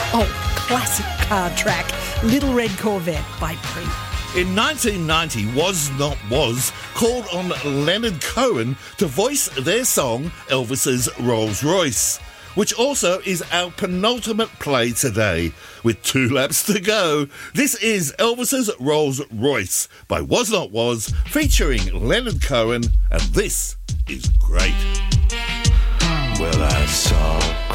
Oh, classic car track, Little Red Corvette by Pre. In 1990, Was Not Was called on Leonard Cohen to voice their song Elvis's Rolls Royce, which also is our penultimate play today. With 2 laps to go, this is Elvis's Rolls Royce by Was Not Was, featuring Leonard Cohen, and this is great. Well, I saw